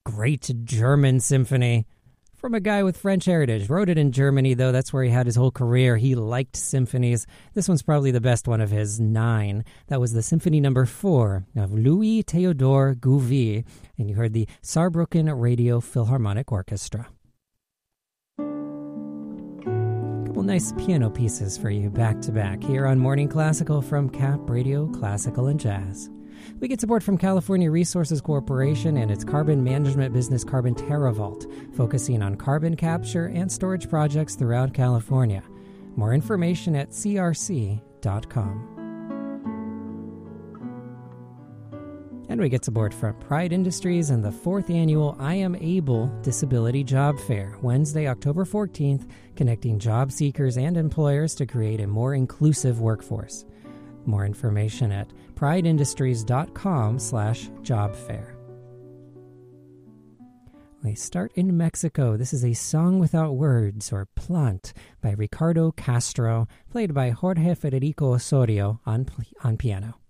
great German symphony from a guy with French heritage. Wrote it in Germany, though. That's where he had his whole career. He liked symphonies. This one's probably the best one of his 9. That was the Symphony Number 4 of Louis Théodore Gouvy, and you heard the Saarbrücken Radio Philharmonic Orchestra. Couple nice piano pieces for you back to back here on Morning Classical from CAP Radio Classical and Jazz. We get support from California Resources Corporation and its carbon management business Carbon TerraVault, focusing on carbon capture and storage projects throughout California. More information at crc.com. And we get support from Pride Industries and the 4th annual I Am Able Disability Job Fair, Wednesday, October 14th, connecting job seekers and employers to create a more inclusive workforce. More information at prideindustries.com/jobfair. We start in Mexico. This is a song without words, or Plant, by Ricardo Castro, played by Jorge Federico Osorio on piano.